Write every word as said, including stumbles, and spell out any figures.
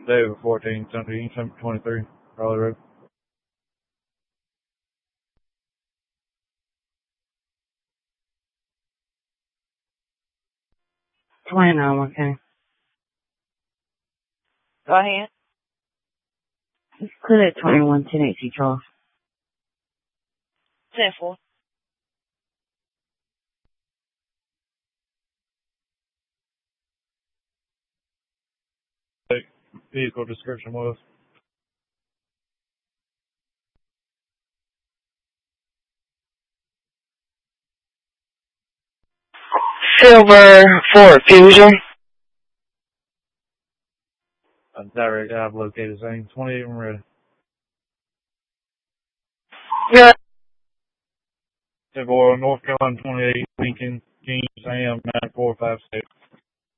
David fourteen, seventeen, twenty-three, Raleigh Road. twenty-nine, okay. Go ahead. It's clear at twenty-one, ten eighty, Charles. ten four. Vehicle description was? Silver Ford Fusion. A direct I've located same twenty-eight and ready. Yeah. Silver North Carolina twenty-eight, Lincoln, King, Sam, nine four five six.